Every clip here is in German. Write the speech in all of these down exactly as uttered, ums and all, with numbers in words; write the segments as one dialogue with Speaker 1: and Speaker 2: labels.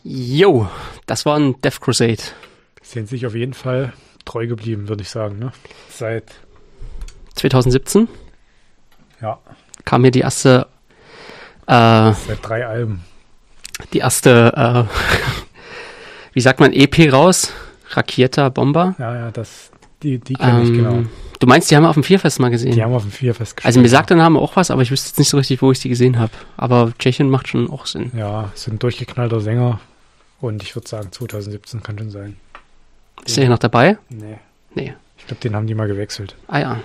Speaker 1: Jo, das war ein Death Crusade.
Speaker 2: Sind sich auf jeden Fall treu geblieben, würde ich sagen, ne? Seit
Speaker 1: zwanzig siebzehn
Speaker 2: ja.
Speaker 1: kam hier die erste äh,
Speaker 2: Seit drei Alben.
Speaker 1: Die erste, äh, wie sagt man, E P raus? Rakieta Bomba.
Speaker 2: Ja, ja, das, die, die kenne
Speaker 1: ähm,
Speaker 2: ich, genau.
Speaker 1: Du meinst, die haben wir auf dem Vierfest mal gesehen?
Speaker 2: Die haben wir auf dem Vierfest gespielt.
Speaker 1: Also mir sagt der Name auch was, aber ich wüsste jetzt nicht so richtig, wo ich die gesehen habe. Aber Tschechien macht schon auch Sinn.
Speaker 2: Ja, sind ein durchgeknallter Sänger und ich würde sagen, zwanzig siebzehn kann schon sein.
Speaker 1: Ist der hier noch dabei?
Speaker 2: Nee.
Speaker 1: Nee.
Speaker 2: Ich glaube, den haben die mal gewechselt.
Speaker 1: Ah ja.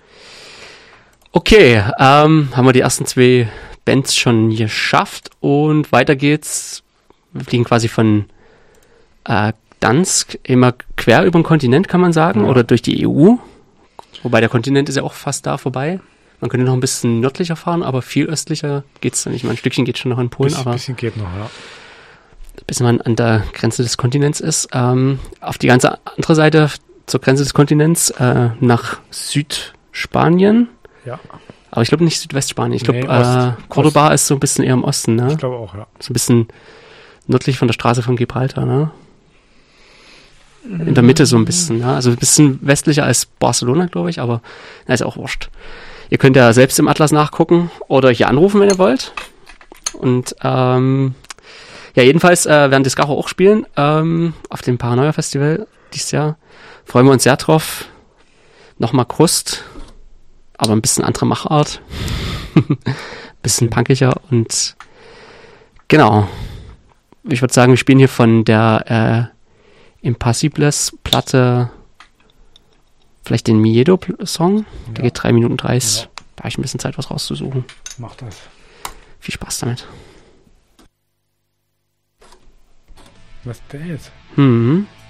Speaker 1: Okay, ähm, haben wir die ersten zwei Bands schon geschafft und weiter geht's. Wir fliegen quasi von äh, Gdansk immer quer über den Kontinent, kann man sagen,
Speaker 2: Ja.
Speaker 1: oder durch die E U. Wobei der Kontinent ist ja auch fast da vorbei. Man könnte noch ein bisschen nördlicher fahren, aber viel östlicher geht's dann nicht. Mal ein Stückchen geht schon noch in Polen,
Speaker 2: Bisschen,
Speaker 1: aber
Speaker 2: bisschen geht noch, ja.
Speaker 1: bis man an der Grenze des Kontinents ist. Ähm, auf die ganze andere Seite, zur Grenze des Kontinents, äh, nach Südspanien.
Speaker 2: Ja,
Speaker 1: Aber ich glaube nicht Südwestspanien. Ich glaube,
Speaker 2: Nee, Ost-
Speaker 1: äh, Cordoba ist so ein bisschen eher im Osten, ne?
Speaker 2: ich glaube auch, ja.
Speaker 1: So ein bisschen nördlich von der Straße von Gibraltar, ne? In der Mitte so ein bisschen, ne? Also ein bisschen westlicher als Barcelona, glaube ich, aber na, ist auch wurscht. Ihr könnt ja selbst im Atlas nachgucken oder hier anrufen, wenn ihr wollt. Und ähm, ja, jedenfalls äh, werden die Skaro auch spielen ähm, auf dem Paranoia Festival dieses Jahr. Freuen wir uns sehr drauf. Nochmal Krust, aber ein bisschen andere Machart. Bisschen punkiger und genau. Ich würde sagen, wir spielen hier von der äh, Impassibles Platte vielleicht den Miedo-Song. Der
Speaker 2: Ja.
Speaker 1: geht drei Minuten dreißig.
Speaker 2: Ja.
Speaker 1: Da habe ich ein bisschen Zeit, was rauszusuchen.
Speaker 2: Mach das.
Speaker 1: Viel Spaß damit.
Speaker 2: Was ist der jetzt?
Speaker 1: Mhm.